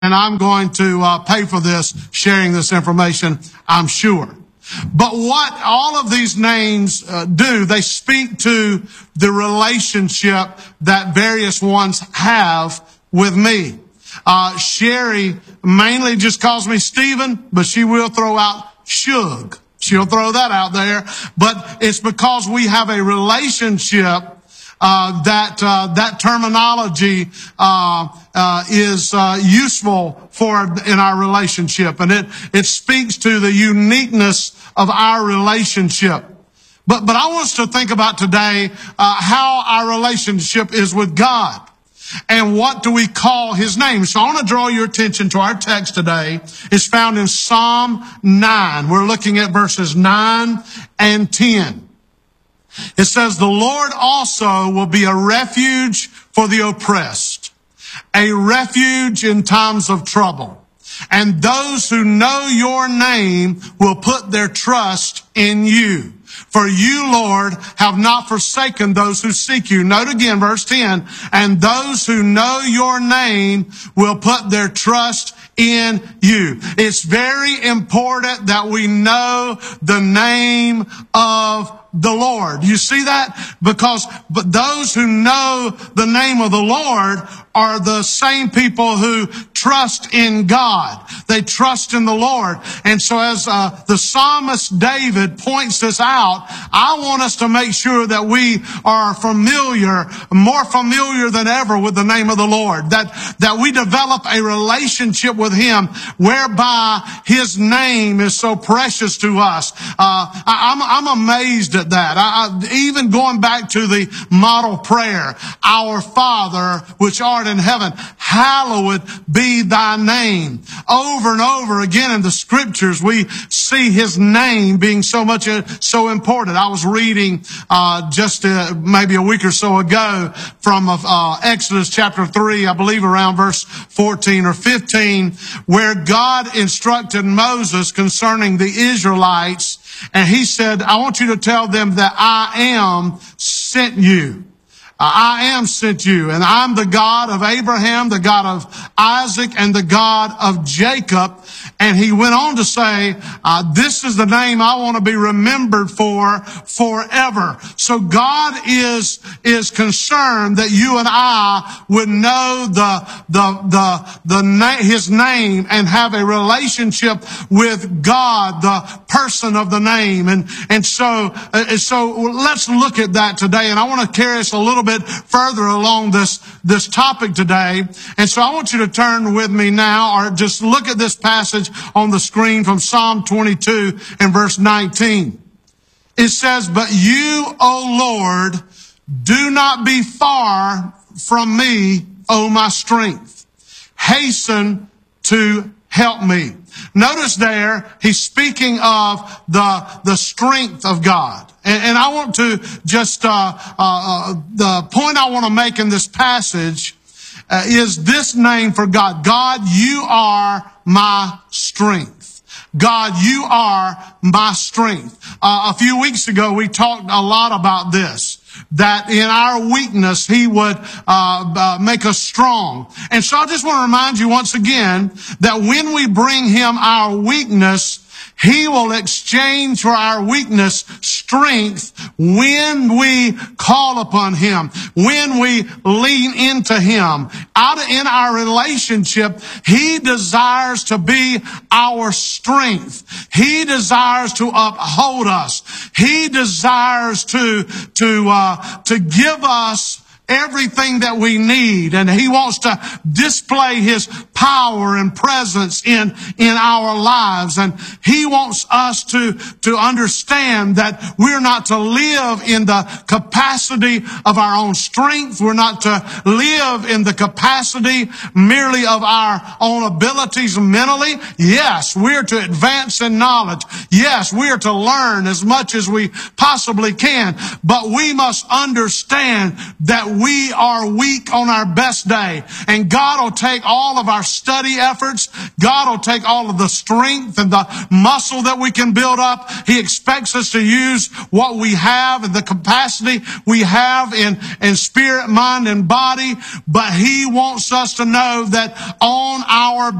and I'm going to pay for this, sharing this information, I'm sure. But what all of these names do, they speak to the relationship that various ones have with me. Sherry mainly just calls me Stephen, but she will throw out Shug. She'll throw that out there. But it's because we have a relationship that terminology is useful for in our relationship, and it speaks to the uniqueness of our relationship. But I want us to think about today how our relationship is with God. And what do we call his name? So I want to draw your attention to our text today. It's found in Psalm 9. We're looking at verses 9 and 10. It says, "The Lord also will be a refuge for the oppressed, a refuge in times of trouble. And those who know your name will put their trust in you. For you, Lord, have not forsaken those who seek you." Note again, verse 10, "And those who know your name will put their trust in you." It's very important that we know the name of the Lord. You see that? But those who know the name of the Lord are the same people who trust in God. They trust in the Lord. And so as the psalmist David points this out, I want us to make sure that we are familiar, more familiar than ever with the name of the Lord. That we develop a relationship with him whereby his name is so precious to us. I'm amazed at that. Even going back to the model prayer, "Our Father, which art in heaven, hallowed be thy name." Over and over again in the scriptures, we see his name being so important. I was reading just maybe a week or so ago from Exodus chapter 3, I believe around verse 14 or 15, where God instructed Moses concerning the Israelites. And he said, "I want you to tell them that I am sent you. I am sent you, and I'm the God of Abraham, the God of Isaac, and the God of Jacob." And he went on to say, "This is the name I want to be remembered for forever." So God is concerned that you and I would know his name and have a relationship with God, the person of the name. And so let's look at that today. And I want to carry us a little bit further along this topic today. And so I want you to turn with me now, or just look at this passage on the screen from Psalm 22 and verse 19. It says, "But you, O Lord, do not be far from me, O my strength. Hasten to help me." Notice there, he's speaking of the strength of God. And I want to just, the point I want to make in this passage is this name for God. God, you are my strength. God, you are my strength. A few weeks ago, we talked a lot about this, that in our weakness, he would make us strong. And so I just want to remind you once again that when we bring him our weakness, he will exchange for our weakness strength when we call upon him, when we lean into him. In our relationship, he desires to be our strength. He desires to uphold us. He desires to give us everything that we need, and he wants to display his power and presence in our lives. And he wants us to understand that we're not to live in the capacity of our own strength. We're not to live in the capacity merely of our own abilities mentally. Yes, we're to advance in knowledge. Yes, we are to learn as much as we possibly can, but we must understand that we are weak on our best day. And God will take all of our study efforts. God will take all of the strength and the muscle that we can build up. He expects us to use what we have and the capacity we have in spirit, mind, and body. But He wants us to know that on our